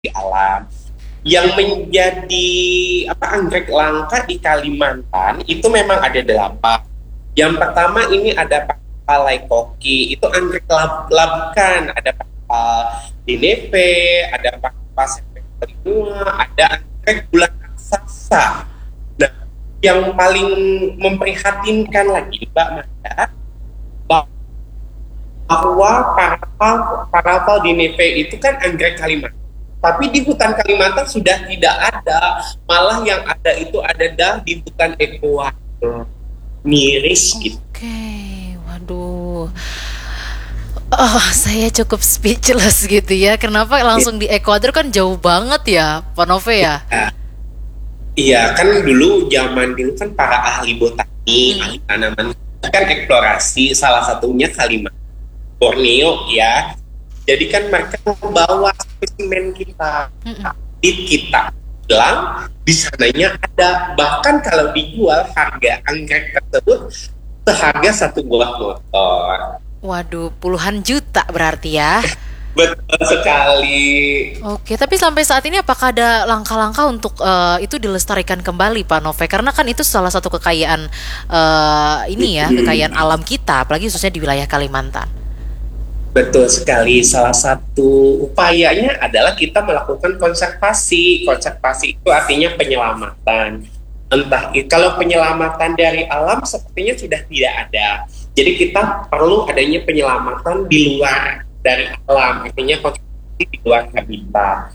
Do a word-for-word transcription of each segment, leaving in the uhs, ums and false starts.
di alam. Yang menjadi apa anggrek langka di Kalimantan itu memang ada delapan. Yang pertama ini ada Palai Koki, itu anggrek lab, labukan, ada Pakpal Dinepe, ada Pakpal Septemberina, ada anggrek bulan raksasa. Nah, yang paling memprihatinkan lagi Mbak Mada, bahwa Parapal Parapal Dinepe itu kan anggrek Kalimantan. Tapi di hutan Kalimantan sudah tidak ada, malah yang ada itu ada dah di hutan Ekuador. Miris gitu. Oke, waduh. Oh, saya cukup speechless gitu ya. Kenapa langsung di Ekuador, kan jauh banget ya, Pak Nove ya? Ya, iya kan dulu zaman dulu kan para ahli botani, Hmm. ahli tanaman kan eksplorasi salah satunya Kalimantan, Borneo ya. Jadi kan mereka membawa spesimen kita, Mm-mm. di kita bilang di sananya ada, bahkan kalau dijual harga anggrek tersebut seharga satu buah motor. Waduh, puluhan juta berarti ya. Betul sekali. Oke, tapi sampai saat ini apakah ada langkah-langkah untuk eh, itu dilestarikan kembali, Pak Nove? Karena kan itu salah satu kekayaan eh, ini ya, kekayaan alam kita, apalagi khususnya di wilayah Kalimantan. Betul sekali. Salah satu upayanya adalah kita melakukan konservasi. Konservasi itu artinya penyelamatan. Entah i- kalau penyelamatan dari alam sepertinya sudah tidak ada. Jadi kita perlu adanya penyelamatan di luar dari alam, artinya konservasi di luar habitat.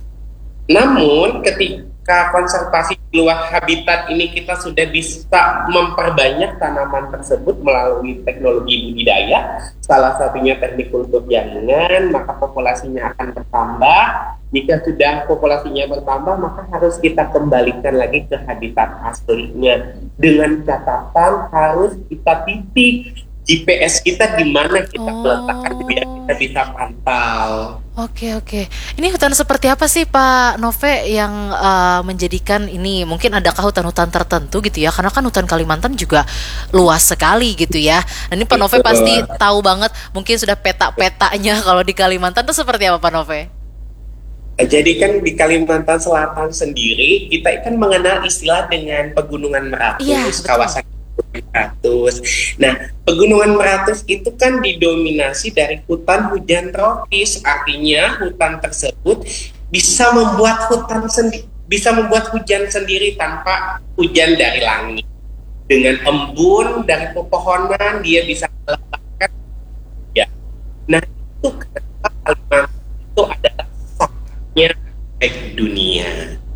Namun ketika konservasi di luar habitat ini kita sudah bisa memperbanyak tanaman tersebut melalui teknologi budidaya, salah satunya teknik kultur jaringan, maka populasinya akan bertambah. Jika sudah populasinya bertambah, maka harus kita kembalikan lagi ke habitat aslinya. Dengan catatan harus kita titik G P S kita di mana kita meletakkan biar kita Oh, bisa pantau. oke oke. Ini hutan seperti apa sih, Pak Nove, yang eh, menjadikan ini, mungkin adakah hutan-hutan tertentu gitu ya? Karena kan hutan Kalimantan juga luas sekali gitu ya. Dan ini Pak Nove pasti Betul. tahu banget, mungkin sudah peta-petanya kalau di Kalimantan itu seperti apa, Pak Nove? Jadi kan di Kalimantan Selatan sendiri kita kan mengenal istilah dengan Pegunungan Iya, Meratus, betul. kawasan Pegunungan Meratus. Nah, Pegunungan Meratus itu kan didominasi dari hutan hujan tropis, artinya hutan tersebut bisa membuat hutan sendi bisa membuat hujan sendiri tanpa hujan dari langit. Dengan embun dari pepohonan dia bisa meletakkan ya. Nah, itu kenapa Kalimantan itu adalah sakitnya baik dunia.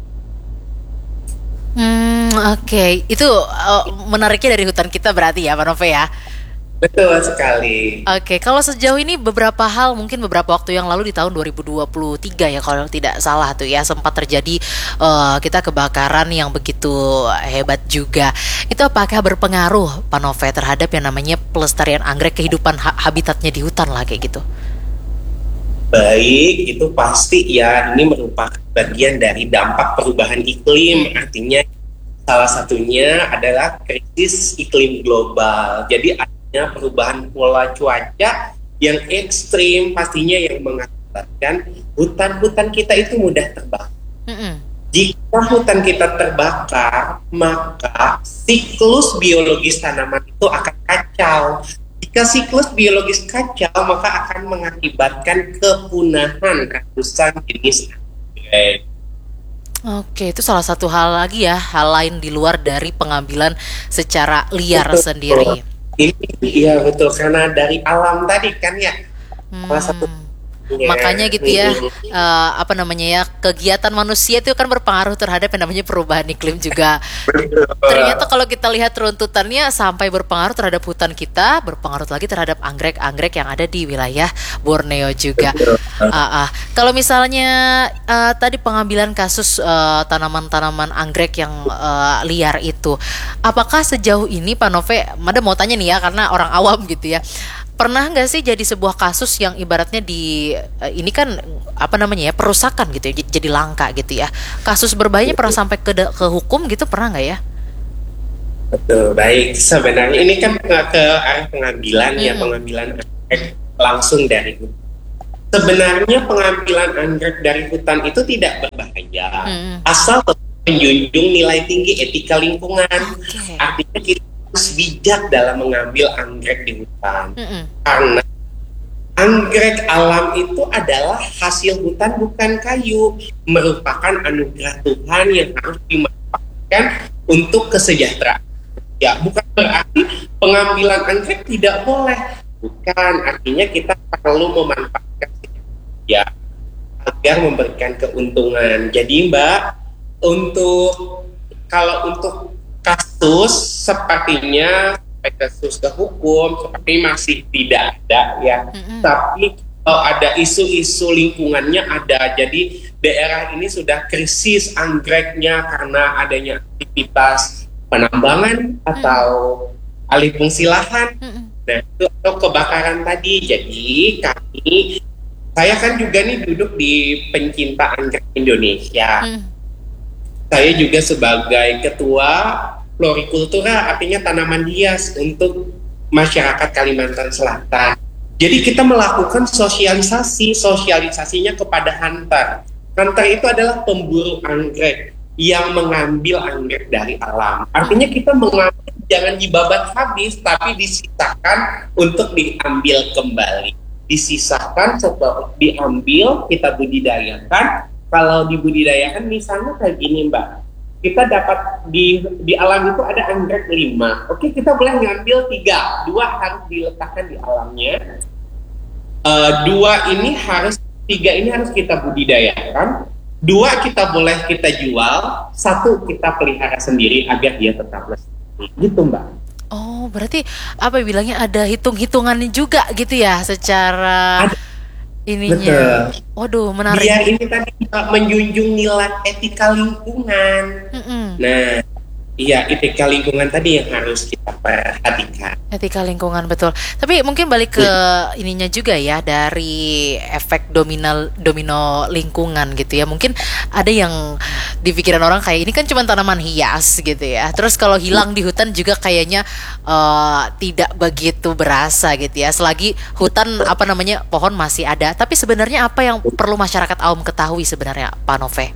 Hmm, oke. Itu eh, menariknya dari hutan kita berarti ya, Pak Nove ya. Betul sekali. Oke, kalau sejauh ini beberapa hal, mungkin beberapa waktu yang lalu di tahun dua ribu dua puluh tiga ya kalau tidak salah tuh ya, sempat terjadi eh, kita kebakaran yang begitu hebat juga. Itu apakah berpengaruh, Pak Nove, terhadap yang namanya pelestarian anggrek, kehidupan ha- habitatnya di hutan lah kayak gitu? Baik, itu pasti ya ini merupakan bagian dari dampak perubahan iklim. Mm-mm. Artinya salah satunya adalah krisis iklim global. Jadi adanya perubahan pola cuaca yang ekstrim pastinya yang mengakibatkan hutan-hutan kita itu mudah terbakar. Mm-mm. Jika hutan kita terbakar, maka siklus biologis tanaman itu akan kacau. Jika siklus biologis kacau, maka akan mengakibatkan kepunahan ratusan jenis anggrek. Oke, itu salah satu hal lagi ya, hal lain di luar dari pengambilan secara liar Betul. sendiri. Ini iya betul karena dari alam tadi kan ya salah Hmm. satunya. Makanya gitu ya, eh, apa namanya ya, kegiatan manusia itu kan berpengaruh terhadap yang namanya perubahan iklim juga. Betul. Ternyata kalau kita lihat runtutannya sampai berpengaruh terhadap hutan kita, berpengaruh lagi terhadap anggrek-anggrek yang ada di wilayah Borneo juga. Betul. Ah, ah. Kalau misalnya eh, tadi pengambilan kasus eh, tanaman-tanaman anggrek yang eh, liar itu, apakah sejauh ini Pak Nove, Mada mau tanya nih ya karena orang awam gitu ya, pernah nggak sih jadi sebuah kasus yang ibaratnya di eh, ini kan apa namanya ya, perusakan gitu ya, j- jadi langka gitu ya, kasus berbahayanya pernah sampai ke ke hukum gitu, pernah nggak ya? Betul, baik. Sebenarnya ini kan ke, ke arah pengambilan ya, Mm-mm. pengambilan anggrek langsung dari hutan. Sebenarnya pengambilan anggrek dari hutan itu tidak berbahaya, Mm-mm. asal tetap menjunjung nilai tinggi etika lingkungan. Oke. Artinya kita harus bijak dalam mengambil anggrek di hutan. Mm-mm. Karena anggrek alam itu adalah hasil hutan, bukan kayu, merupakan anugerah Tuhan yang harus dimanfaatkan untuk kesejahteraan. Ya, bukan berarti pengambilan anggrek tidak boleh. Bukan, artinya kita perlu memanfaatkan ya agar memberikan keuntungan. Jadi Mbak, untuk kalau untuk kasus sepertinya sampai kasus ke hukum seperti masih tidak ada ya. Mm-mm. Tapi kalau ada isu-isu lingkungannya ada. Jadi daerah ini sudah krisis anggreknya karena adanya aktivitas penambangan atau alih fungsi lahan. Mm-mm. Nah, itu atau kebakaran tadi. Jadi kami, saya kan juga nih duduk di pencinta anggrek Indonesia. Mm. Saya juga sebagai ketua florikultura, artinya tanaman hias untuk masyarakat Kalimantan Selatan. Jadi kita melakukan sosialisasi, sosialisasinya kepada hunter. Hunter itu adalah pemburu anggrek yang mengambil anggrek dari alam. Artinya kita mengambil jangan dibabat habis, tapi disisakan untuk diambil kembali. Disisakan setelah diambil, kita budidayakan. Kalau dibudidayakan misalnya kayak gini Mbak, kita dapat di di alam itu ada anggrek lima. Oke, kita boleh ngambil tiga, dua harus diletakkan di alamnya. Uh, dua ini harus, tiga ini harus kita budidayakan. Dua kita boleh kita jual, satu kita pelihara sendiri agar dia tetap lestari. Gitu Mbak. Oh, berarti apa ya bilangnya ada hitung-hitungannya juga gitu ya secara Ada. ininya. Betul. Waduh, menarik. Biar ini tadi menjunjung nilai etika lingkungan. Mm-mm. Nah, iya etika lingkungan tadi yang harus kita perhatikan. Etika lingkungan, betul. Tapi mungkin balik ke ininya juga ya, dari efek domino domino lingkungan gitu ya. Mungkin ada yang di pikiran orang kayak ini kan cuma tanaman hias gitu ya. Terus kalau hilang di hutan juga kayaknya eh, tidak begitu berasa gitu ya. Selagi hutan apa namanya pohon masih ada. Tapi sebenarnya apa yang perlu masyarakat awam ketahui sebenarnya, Pak Nove?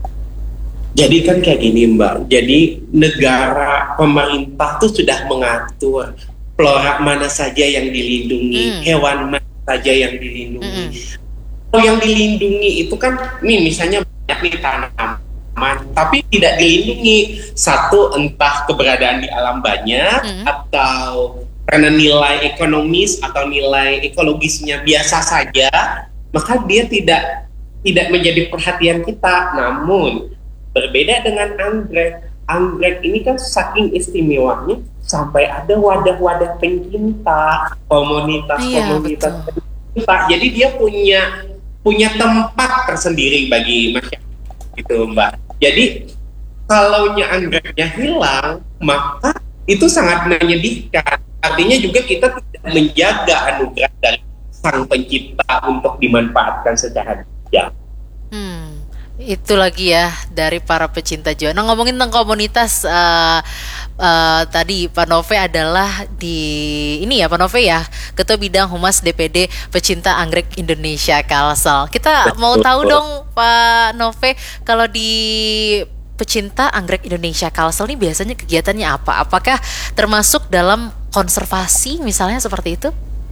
Jadi kan kayak gini Mbak, jadi negara, pemerintah tuh sudah mengatur flora mana saja yang dilindungi, Hmm. hewan mana saja yang dilindungi. Mm-mm. Kalau yang dilindungi itu kan, nih misalnya banyak nih tanaman, tapi tidak dilindungi. Satu, entah keberadaan di alam banyak, Mm. atau karena nilai ekonomis atau nilai ekologisnya biasa saja, maka dia tidak tidak menjadi perhatian kita. Namun berbeda dengan anggrek. Anggrek ini kan saking istimewanya sampai ada wadah-wadah pencinta, komunitas-komunitas Iya, pencinta. Jadi dia punya punya tempat tersendiri bagi masyarakat gitu Mbak. Jadi kalau anggreknya hilang, maka itu sangat menyedihkan. Artinya juga kita tidak menjaga anugerah dari sang pencipta untuk dimanfaatkan secara bijak. Hmm, itu lagi ya dari para pecinta jiwa. Nah, ngomongin tentang komunitas eh, eh, tadi Pak Nove adalah di ini ya Pak Nove ya, Ketua Bidang Humas D P D Pecinta Anggrek Indonesia Kalsel. Kita mau Betul. tahu dong Pak Nove, kalau di Pecinta Anggrek Indonesia Kalsel ini biasanya kegiatannya apa? Apakah termasuk dalam konservasi misalnya seperti itu?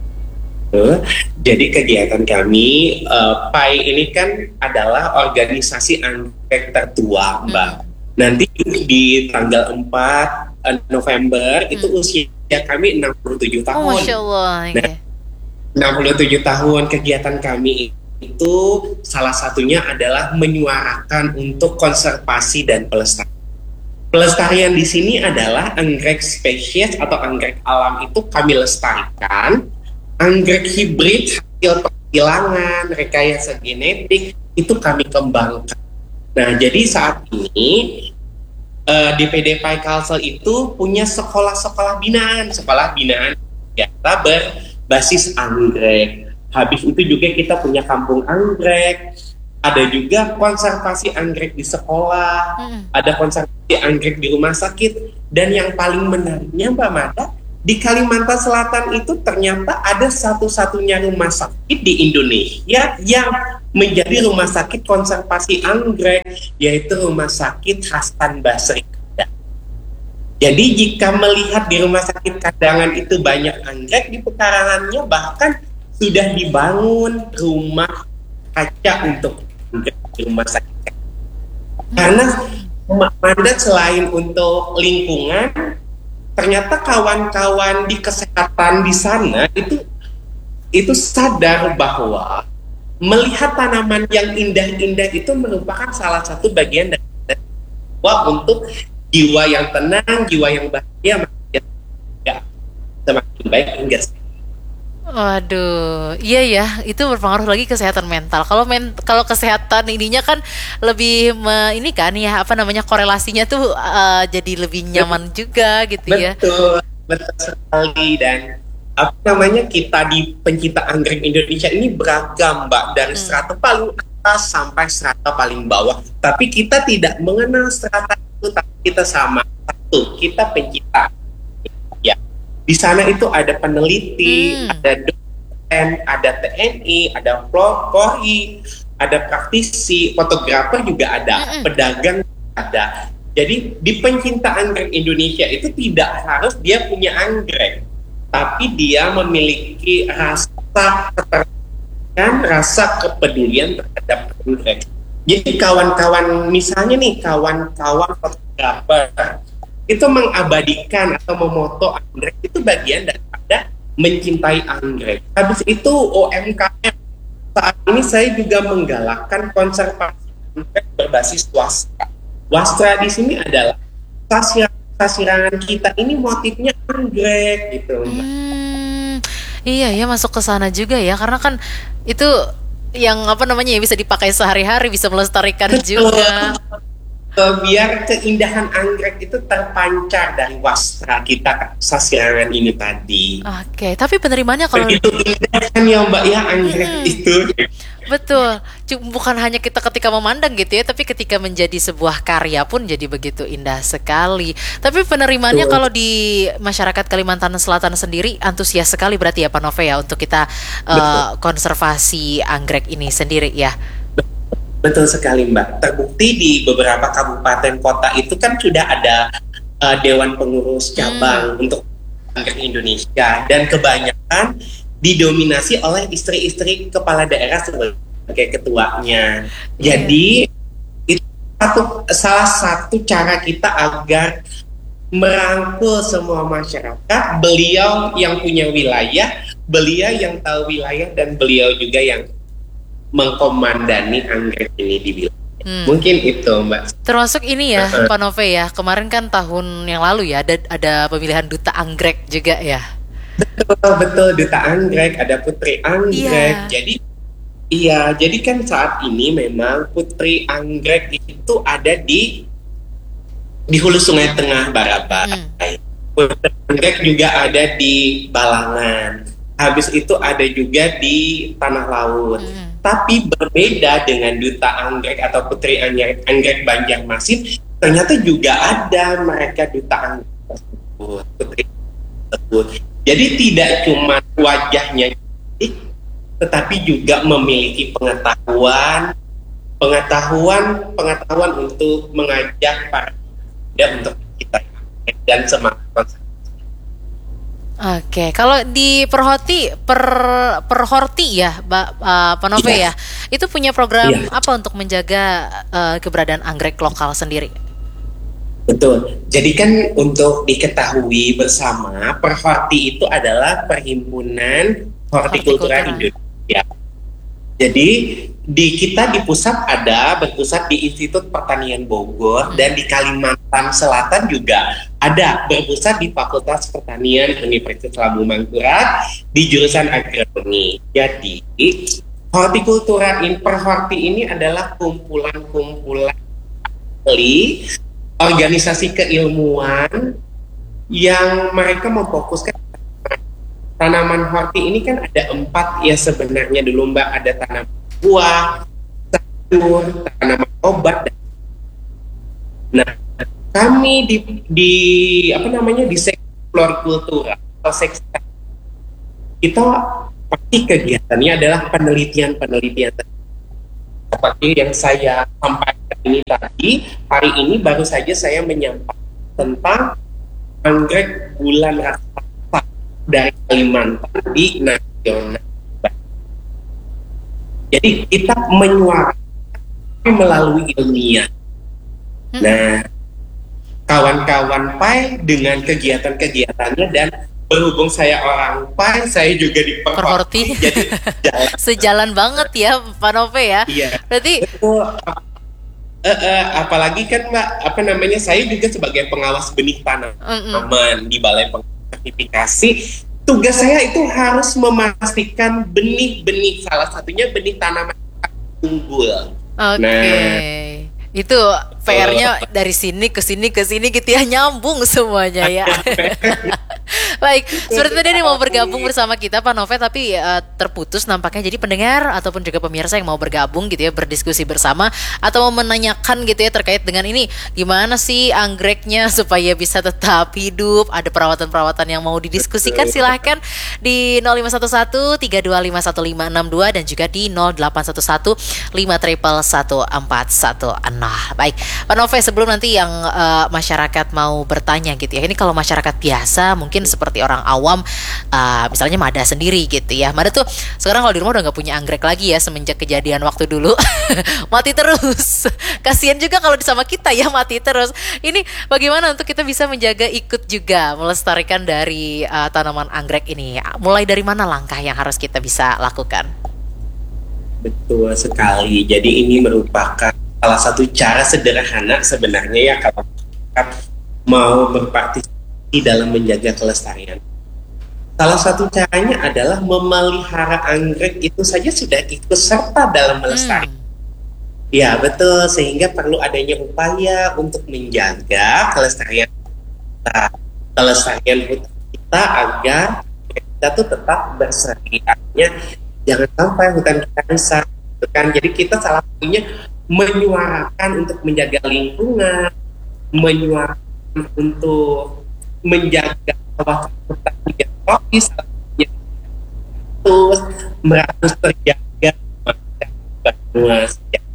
Jadi kegiatan kami, uh, P A I ini kan adalah organisasi anggrek tertua, Mbak. Hmm. Nanti di tanggal empat November itu Hmm. usia kami enam puluh tujuh Oh, tahun. Masya Allah. Nah, Oke. enam puluh tujuh tahun kegiatan kami itu salah satunya adalah menyuarakan untuk konservasi dan pelestarian. Pelestarian di sini adalah anggrek spesies atau anggrek alam itu kami lestarikan. Anggrek hibrid hasil persilangan, rekayasa genetik itu kami kembangkan. Nah, jadi saat ini eh, D P D P A I Kalsel itu punya sekolah-sekolah binaan, sekolah binaan biasa berbasis anggrek. Habis itu juga kita punya kampung anggrek, ada juga konservasi anggrek di sekolah, Mm-mm. ada konservasi anggrek di rumah sakit, dan yang paling menariknya Mbak Mada, di Kalimantan Selatan itu ternyata ada satu-satunya rumah sakit di Indonesia yang menjadi rumah sakit konservasi anggrek, yaitu Rumah Sakit Hasan Basri. Jadi jika melihat di Rumah Sakit Kadangan itu banyak anggrek di pekarangannya, bahkan sudah dibangun rumah kaca untuk anggrek di rumah sakit. Karena mandat selain untuk lingkungan, ternyata kawan-kawan di kesehatan di sana itu itu sadar bahwa melihat tanaman yang indah-indah itu merupakan salah satu bagian dari bahwa untuk jiwa yang tenang, jiwa yang bahagia, makin ya, semakin baik hingga. Waduh, iya ya, itu berpengaruh lagi kesehatan mental. Kalau men kalau kesehatan ininya kan lebih me- ini kan ya apa namanya korelasinya tuh eh, jadi lebih nyaman juga gitu ya. Betul, betul sekali. Dan apa namanya, kita di pencinta anggrek Indonesia ini beragam, Mbak, dari Hmm. strata paling atas sampai strata paling bawah. Tapi kita tidak mengenal strata itu, tapi kita sama satu, kita pencinta. Ya, di sana itu ada peneliti, Hmm. ada dosen, ada T N I, ada Polri, ada praktisi, fotografer juga ada, Mm-mm. pedagang ada. Jadi di pencinta anggrek Indonesia itu tidak harus dia punya anggrek, tapi dia memiliki rasa ketertarikan, rasa kepedulian terhadap anggrek. Jadi kawan-kawan, misalnya nih kawan-kawan fotografer itu mengabadikan atau memoto anggrek, itu bagian daripada mencintai anggrek. Habis itu U M K M, saat ini saya juga menggalakkan konservasi anggrek berbasis wastra. Wastra di sini adalah sasirangan kita ini motifnya anggrek gitu, Mbak. Hmm, iya ya masuk ke sana juga ya karena kan itu yang apa namanya ya bisa dipakai sehari-hari bisa melestarikan juga. Eh, biar keindahan anggrek itu terpancar dari wastra kita sasirangan ini tadi. Oke, tapi penerimaannya kalau Begitu indah kan ya, Mbak, ya anggrek Mm-mm. itu. betul, Cu- bukan hanya kita ketika memandang gitu ya, tapi ketika menjadi sebuah karya pun jadi begitu indah sekali. Tapi penerimaannya Betul. kalau di masyarakat Kalimantan Selatan sendiri antusias sekali berarti ya Pak Nove ya untuk kita Betul. eh, konservasi anggrek ini sendiri ya. Betul sekali, Mbak. Terbukti di beberapa kabupaten kota itu kan sudah ada eh, Dewan Pengurus Cabang untuk anggrek Indonesia, dan kebanyakan didominasi oleh istri-istri kepala daerah sebagai ketuanya. Jadi itu satu, salah satu cara kita agar merangkul semua masyarakat. Beliau yang punya wilayah, beliau yang tahu wilayah, dan beliau juga yang mengkomandani anggrek ini di wilayah. Hmm. Mungkin itu, Mbak. Termasuk ini ya Pak Nove ya, kemarin kan tahun yang lalu ya ada ada pemilihan duta anggrek juga ya. Betul, betul, duta anggrek, ada putri anggrek. Iya. Jadi iya, jadi kan saat ini memang putri anggrek itu ada di di hulu Sungai Tengah Barabai. Putri anggrek juga ada di Balangan. Habis itu ada juga di Tanah Laut. Hmm. Tapi berbeda dengan duta anggrek atau putri anggrek, anggrek Banjarmasin, ternyata juga ada mereka duta anggrek tersebut, putri tersebut. Jadi tidak cuma wajahnya cantik, tetapi juga memiliki pengetahuan, pengetahuan, pengetahuan untuk mengajak para pemuda untuk kita dan semangat konservasi. Oke, kalau di Perhoti per Perhorti ya, Mbak uh, Pak Nove Iya. ya, itu punya program Iya. apa untuk menjaga uh, keberadaan anggrek lokal sendiri? Betul. Jadi kan untuk diketahui bersama, Perhorti itu adalah Perhimpunan Hortikultura Hortikultura. Indonesia. Jadi di kita di pusat ada berpusat di Institut Pertanian Bogor, dan di Kalimantan Selatan juga ada berpusat di Fakultas Pertanian Universitas Labu Mangkurat di jurusan agronomi. Jadi hortikultura in Perhorti ini adalah kumpulan-kumpulan ahli organisasi keilmuan yang mereka memfokuskan tanaman horti ini. Kan ada empat ya sebenarnya dulu, Mbak. Ada tanaman buah, sayur, tanaman obat. Nah, kami di, di apa namanya di sektor florikultura seksi kita pasti kegiatannya adalah penelitian-penelitian seperti yang saya sampaikan ini tadi. Hari ini baru saja saya menyampaikan tentang anggrek bulan raksasa dari Kalimantan di nasional. Jadi kita menyuarakan melalui ilmiah. Nah, kawan-kawan P A I dengan kegiatan-kegiatannya, dan berhubung saya orang P A I, saya juga diperhorti. Jadi jalan. Sejalan banget ya Pak Nove ya. Iya. Berarti betul. Uh, uh, apalagi kan Mbak, apa namanya, saya juga sebagai pengawas benih tanaman di Balai Pengawas Sertifikasi. Tugas saya itu harus memastikan benih-benih, salah satunya benih tanaman unggul. Oke. Nah, itu P R-nya dari sini ke sini ke sini gitu ya, nyambung semuanya ya. Baik, seperti tadi mau bergabung bersama kita Pak Nove, tapi uh, terputus nampaknya. Jadi pendengar ataupun juga pemirsa yang mau bergabung gitu ya, berdiskusi bersama atau mau menanyakan gitu ya terkait dengan ini, gimana sih anggreknya supaya bisa tetap hidup, ada perawatan-perawatan yang mau didiskusikan, silahkan di nol lima satu satu tiga dua lima satu lima enam dua dan juga di nol delapan satu satu lima satu satu empat satu nol. Baik, Pak Nove, sebelum nanti yang uh, masyarakat mau bertanya gitu ya, ini kalau masyarakat biasa mungkin seperti orang awam, uh, misalnya Mada sendiri gitu ya, Mada tuh sekarang kalau di rumah udah nggak punya anggrek lagi ya semenjak kejadian waktu dulu. Mati terus. Kasian juga kalau sama kita ya, mati terus. Ini bagaimana untuk kita bisa menjaga, ikut juga melestarikan dari uh, tanaman anggrek ini? Mulai dari mana langkah yang harus kita bisa lakukan? Betul sekali. Jadi ini merupakan salah satu cara sederhana sebenarnya ya kalau kita mau berpartisipasi dalam menjaga kelestarian. Salah satu caranya adalah memelihara anggrek itu saja sudah ikut serta dalam melestarikan. Hmm. Ya betul, sehingga perlu adanya upaya untuk menjaga kelestarian kita, kelestarian hutan kita agar kita tuh tetap berseri. Artinya jangan sampai hutan kita rusak. Kan? Jadi kita salah satunya menyuarakan untuk menjaga lingkungan, menyuarakan untuk menjaga kawasan hutan yang tropis, terus meratus terjaga Banua.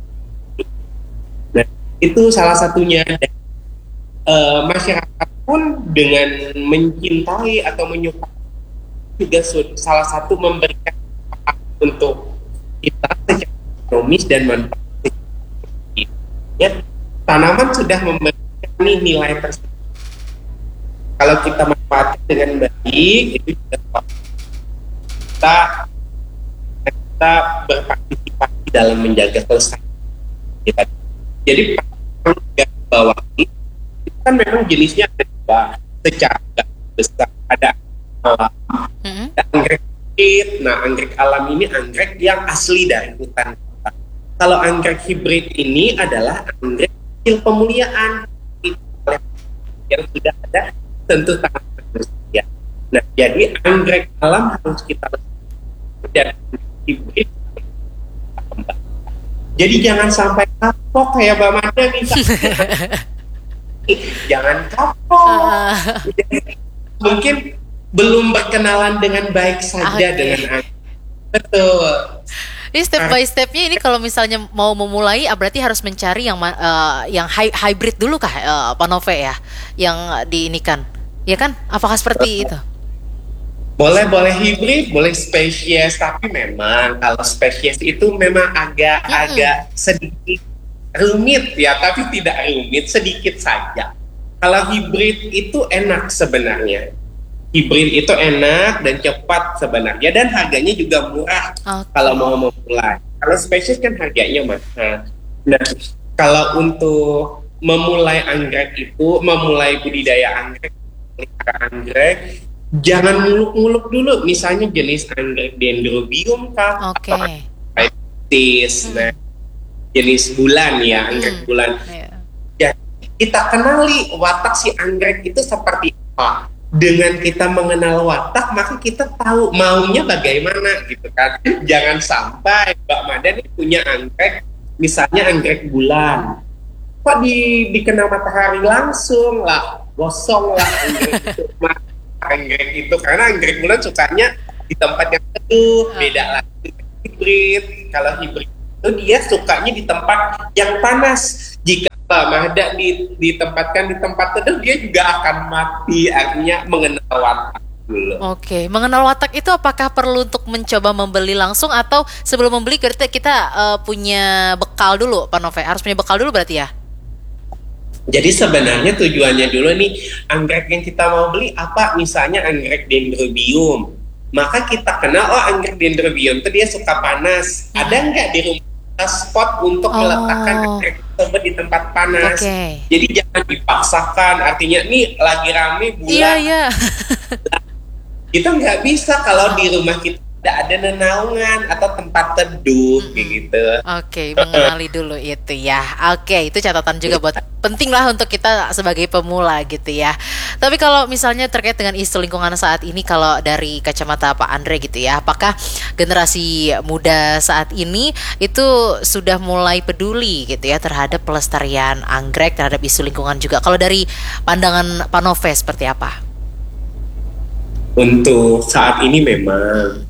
Nah, itu salah satunya. Dan, uh, masyarakat pun dengan mencintai atau menyukai juga salah satu memberikan manfaat untuk kita secara ekonomis dan manfaat. Ya, tanaman sudah memberikan nilai tersebut. Kalau kita manfaatkan dengan baik, itu juga kita kita berpartisipasi dalam menjaga kelestarian. Jadi perlu digarisbawahi, itu kan memang jenisnya ada dua secara besar. Ada alam, hmm. ada anggrek hibrid. Nah, anggrek alam ini anggrek yang asli dari hutan. Kalau anggrek hibrid ini adalah anggrek hasil pemuliaan yang sudah ada, tentu tangan manusia. Nah, jadi anggrek alam harus kita lestarikan dan hibrid. Jadi jangan sampai kapok kayak Mbak Mada nih. Jangan kapok. Jadi, mungkin belum berkenalan dengan baik saja okay. dengan anggrek. Betul. Ini step by stepnya ini kalau misalnya mau memulai, berarti harus mencari yang uh, yang hybrid dulu kah, uh, Pak Nove ya, yang diinikan, ya kan? Apakah seperti itu? Boleh, boleh hibrid, boleh spesies, tapi memang kalau spesies itu memang agak-agak hmm. sedikit rumit ya, tapi tidak rumit, sedikit saja. Kalau hibrid itu enak sebenarnya. Hibrid itu enak dan cepat sebenarnya, dan harganya juga murah okay. kalau mau memulai. Kalau spesies kan harganya mahal. Nah, kalau untuk memulai anggrek itu, memulai budidaya anggrek, anggrek, jangan muluk-muluk dulu. Misalnya jenis anggrek dendrobium kah? Oke. Okay. Hmm. Nah, jenis bulan ya, anggrek hmm. bulan. Yeah. Ya, kita kenali watak si anggrek itu seperti apa. Dengan kita mengenal watak, maka kita tahu maunya bagaimana gitu kan. Jangan sampai Mbak Mada nih punya anggrek, misalnya anggrek bulan, kok di dikena matahari langsung lah, gosong lah anggrek itu. anggrek itu, karena anggrek bulan sukanya di tempat yang teduh. Beda lagi hibrid. Kalau hibrid itu dia sukanya di tempat yang panas. Jika Mahda di, ditempatkan di tempat teduh, dia juga akan mati, artinya mengenal watak dulu. Oke, mengenal watak itu apakah perlu untuk mencoba membeli langsung atau sebelum membeli kita kita uh, punya bekal dulu, Pak Nove? Harus punya bekal dulu berarti ya? Jadi sebenarnya tujuannya dulu nih, anggrek yang kita mau beli apa? Misalnya anggrek dendrobium. Maka kita kenal, oh anggrek dendrobium itu dia suka panas. Hmm. Ada nggak di rumah spot untuk oh. meletakkan anggrek tersebut di tempat panas? Okay. Jadi jangan dipaksakan. Artinya nih lagi rame bulan. Iya, iya. Kita nggak bisa kalau di rumah kita tidak ada nenaungan atau tempat teduh mm-hmm. gitu. Oke, okay, mengenali dulu itu ya. Oke, okay, itu catatan juga buat penting lah untuk kita sebagai pemula gitu ya. Tapi kalau misalnya terkait dengan isu lingkungan saat ini, kalau dari kacamata Pak Andre gitu ya, apakah generasi muda saat ini itu sudah mulai peduli gitu ya terhadap pelestarian anggrek, terhadap isu lingkungan juga? Kalau dari pandangan Pak Nove seperti apa? Untuk saat ini memang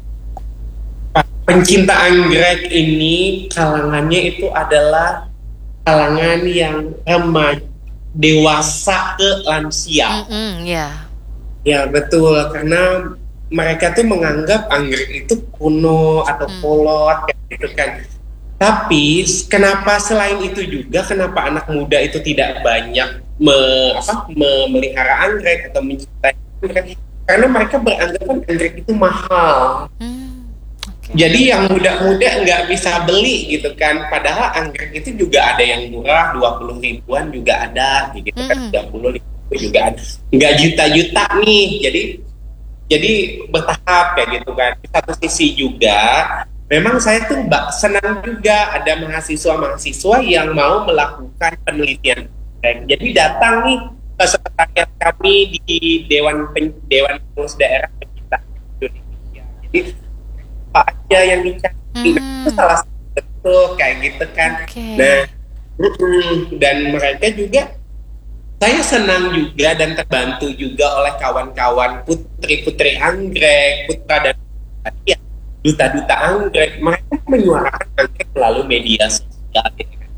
pencinta anggrek ini kalangannya itu adalah kalangan yang remaja, dewasa ke lansia. Mm-hmm, yeah. Ya betul, karena mereka tuh menganggap anggrek itu kuno atau mm. kolot gitu kan. Tapi kenapa selain itu juga kenapa anak muda itu tidak banyak me, apa, memelihara anggrek atau mencintai anggrek? Karena mereka beranggapan anggrek itu mahal. Hmm, okay. Jadi yang muda-muda nggak bisa beli gitu kan. Padahal anggrek itu juga ada yang murah, dua puluh ribuan juga ada gitu kan, hmm. tiga puluh ribu juga ada. Nggak juta-juta nih. Jadi jadi bertahap kayak gitu kan. Di satu sisi juga memang saya tuh senang juga ada mahasiswa-mahasiswa yang mau melakukan penelitian. Jadi datang nih sekretariat kami di Dewan Pen, Dewan Pengurus Daerah Pencinta Indonesia. Jadi apa aja yang dicari hmm. itu salah satu betul kayak gitu kan. Okay. Nah, dan mereka juga saya senang juga dan terbantu juga oleh kawan-kawan putri-putri anggrek, putra dan ya, duta-duta anggrek. Mereka menyuarakan anggrek melalui media sosial.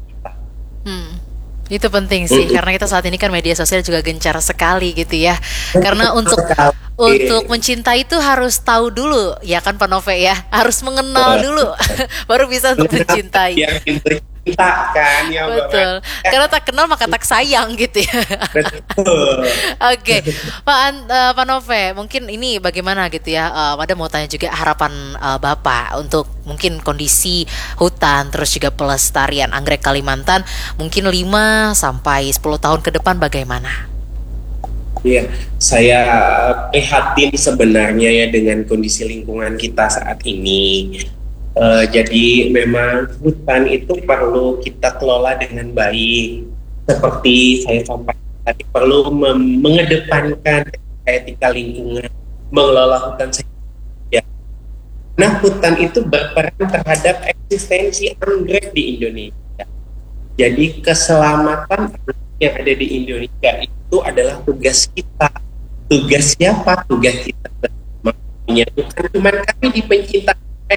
Hmm. Itu penting sih, mm-hmm. karena kita saat ini kan media sosial juga gencar sekali gitu ya. Karena untuk untuk mencintai itu harus tahu dulu, ya kan Pak Nove ya, harus mengenal dulu, baru bisa untuk mencintai. Cinta kan ya. Betul. Karena tak kenal maka tak sayang gitu ya. Betul. Oke, okay. Pak An- uh, Pak Nove, mungkin ini bagaimana gitu ya? Uh, Ada mau tanya juga harapan uh, Bapak untuk mungkin kondisi hutan terus juga pelestarian anggrek Kalimantan mungkin lima sampai sepuluh tahun ke depan bagaimana? Iya, saya prihatin sebenarnya ya dengan kondisi lingkungan kita saat ini. Uh, jadi memang hutan itu perlu kita kelola dengan baik. Seperti saya sampaikan tadi, perlu mem- mengedepankan etika lingkungan, mengelola hutan. Ya. Nah, hutan itu berperan terhadap eksistensi anggrek di Indonesia. Jadi keselamatan yang ada di Indonesia itu adalah tugas kita. Tugas siapa? Tugas kita bersama. Bukan cuma kami di pencinta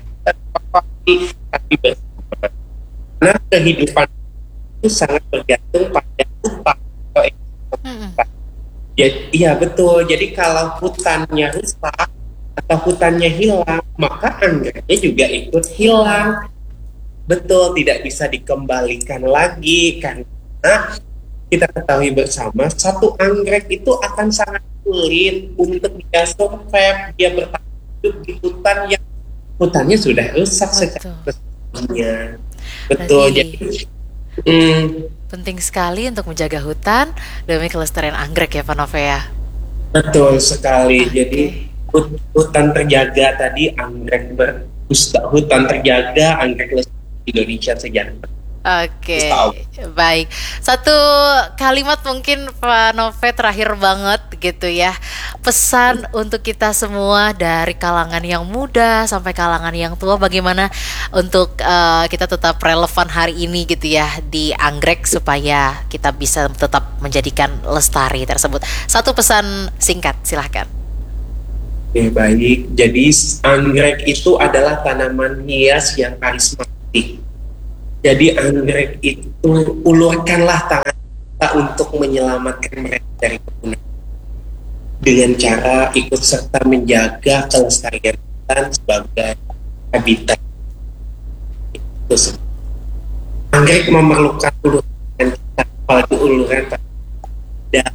tapi bersama. Karena kehidupan itu sangat bergantung pada hutan atau ekosistem. Ya, iya betul. Jadi kalau hutannya rusak atau hutannya hilang, maka anggreknya juga ikut hilang. Betul, tidak bisa dikembalikan lagi karena kita ketahui bersama satu anggrek itu akan sangat sulit untuk dia survive, dia bertahan hidup di hutan yang hutannya sudah rusak secara resminya. Betul. Jadi mm, penting sekali untuk menjaga hutan demi kelestarian anggrek ya Pak Nove ya. Betul sekali. Okay. Jadi hut- hutan terjaga tadi anggrek ber hutan terjaga anggrek lestari Indonesia sejahtera. Oke, okay. Baik. Satu kalimat mungkin Pak Nove terakhir banget gitu ya. Pesan untuk kita semua dari kalangan yang muda sampai kalangan yang tua, bagaimana untuk uh, kita tetap relevan hari ini gitu ya di anggrek supaya kita bisa tetap menjadikan lestari tersebut. Satu pesan singkat, silahkan. Oke, baik. Jadi anggrek itu adalah tanaman hias yang karismatik. Jadi anggrek itu ulurkanlah tangan kita untuk menyelamatkan mereka dari kepunahan dengan cara ikut serta menjaga kelestarian hutan sebagai habitat. Itu semua. Anggrek memerlukan uluran kita, apalagi uluran pada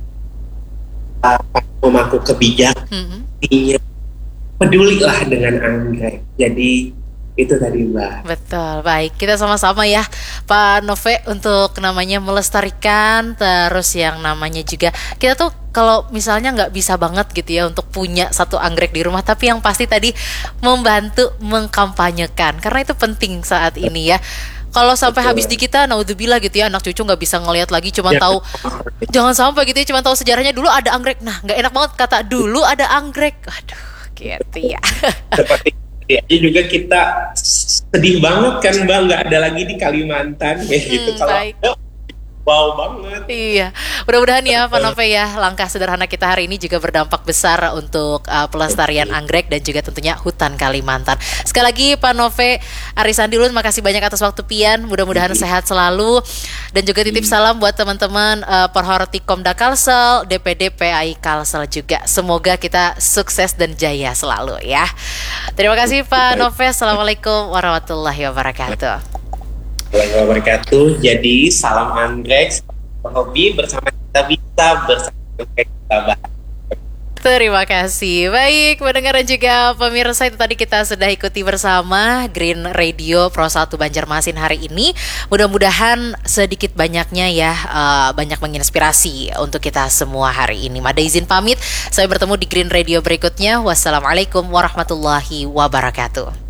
pemangku kebijakan. Mm-hmm. Pedulilah dengan anggrek. Jadi itu tadi Mbak. Betul, baik. Kita sama-sama ya Pak Nove untuk namanya melestarikan, terus yang namanya juga kita tuh kalau misalnya nggak bisa banget gitu ya untuk punya satu anggrek di rumah, tapi yang pasti tadi membantu mengkampanyekan karena itu penting saat ini ya. Kalau sampai Betul. habis di kita, naudzubillah gitu ya, anak cucu nggak bisa ngelihat lagi, cuma Ya. tahu jangan sampai gitu ya, cuma tahu sejarahnya dulu ada anggrek. Nah, nggak enak banget kata dulu ada anggrek. Aduh, gitu ya. Seperti ya, juga kita sedih banget kan Mbak, nggak ada lagi di Kalimantan kayak gitu. Hmm, Kalau baik. ada, wow banget. Iya, mudah-mudahan ya Pak Nove ya langkah sederhana kita hari ini juga berdampak besar untuk uh, pelestarian anggrek dan juga tentunya hutan Kalimantan. Sekali lagi Pak Nove Arisandilun, makasih banyak atas waktu pian. Mudah-mudahan sehat selalu dan juga titip salam buat teman-teman uh, Perhortikomda Kalsel, D P D P A I Kalsel juga. Semoga kita sukses dan jaya selalu ya. Terima kasih Pak Nove. Assalamualaikum warahmatullahi wabarakatuh. Warahmatullahi wabarakatuh. Jadi salam anggrek, salam hobi bersama kita bisa bersama kita bahas. Terima kasih. Baik, pendengar dan juga pemirsa, itu tadi kita sudah ikuti bersama Green Radio Pro satu Banjarmasin hari ini. Mudah-mudahan sedikit banyaknya ya uh, banyak menginspirasi untuk kita semua hari ini. Mada izin pamit. Saya bertemu di Green Radio berikutnya. Wassalamualaikum warahmatullahi wabarakatuh.